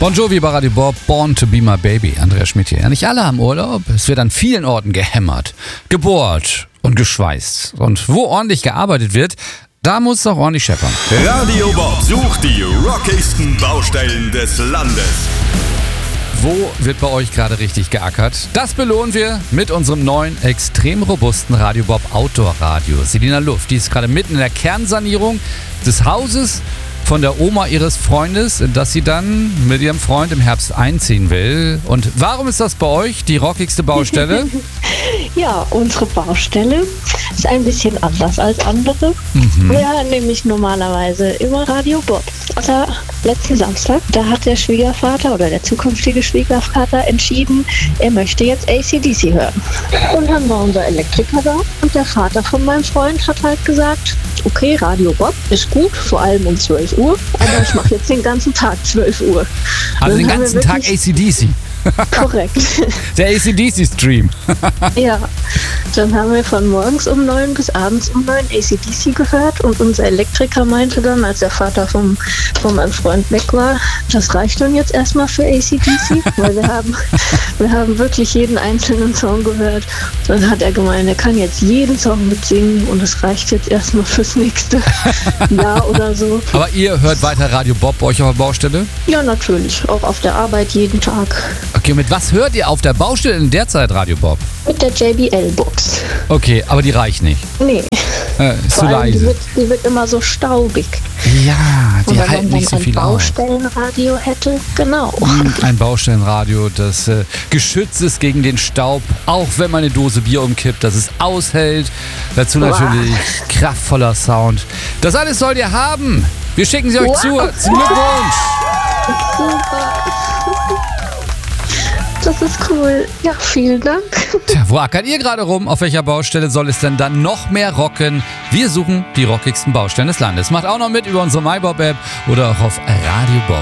Bon Jovi bei Radio Bob, Born to be my baby. Andreas Schmidt hier. Ja, nicht alle haben Urlaub. Es wird an vielen Orten gehämmert, gebohrt und geschweißt. Und wo ordentlich gearbeitet wird, da muss es auch ordentlich scheppern. Radio Bob sucht die rockigsten Baustellen des Landes. Wo wird bei euch gerade richtig geackert? Das belohnen wir mit unserem neuen, extrem robusten Radio Bob Outdoor Radio. Selina Luft, die ist gerade mitten in der Kernsanierung des Hauses von der Oma ihres Freundes, in das sie dann mit ihrem Freund im Herbst einziehen will. Und warum ist das bei euch die rockigste Baustelle? Ja, unsere Baustelle ist ein bisschen anders als andere. Wir hören nämlich normalerweise immer Radio Bob. Außer letzten Samstag, da hat der Schwiegervater oder der zukünftige Schwiegervater entschieden, er möchte jetzt AC/DC hören. Und dann war unser Elektriker da und der Vater von meinem Freund hat halt gesagt, okay, Radio Bob ist gut, vor allem um 12 Uhr, aber ich mache jetzt den ganzen Tag 12 Uhr. Also den ganzen Tag AC/DC. Korrekt. Der AC/DC-Stream. Ja, dann haben wir von morgens um 9 bis abends um 9 AC/DC gehört und unser Elektriker meinte dann, als der Vater von meinem Freund weg war, das reicht dann jetzt erstmal für AC/DC, weil wir haben wirklich jeden einzelnen Song gehört. Dann hat er gemeint, er kann jetzt jeden Song mitsingen und es reicht jetzt erstmal fürs nächste Jahr oder so. Aber ihr hört weiter Radio Bob bei euch auf der Baustelle? Ja, natürlich, auch auf der Arbeit jeden Tag. Okay, mit was hört ihr auf der Baustelle in der Zeit Radio Bob? Mit der JBL-Box. Okay, aber die reicht nicht. Nee. Ist zu Vor allem, leise. die wird immer so staubig. Ja, die Und wenn halten man nicht so dann ein viel aus. Baustellenradio hätte, genau. Ein Baustellenradio, das geschützt ist gegen den Staub, auch wenn man eine Dose Bier umkippt, dass es aushält. Dazu natürlich kraftvoller Sound. Das alles sollt ihr haben. Wir schicken sie euch zu. Zum Glückwunsch. Super. Das ist cool. Ja, vielen Dank. Tja, wo ackert ihr gerade rum? Auf welcher Baustelle soll es denn dann noch mehr rocken? Wir suchen die rockigsten Baustellen des Landes. Macht auch noch mit über unsere MyBob-App oder auch auf radiobob.de.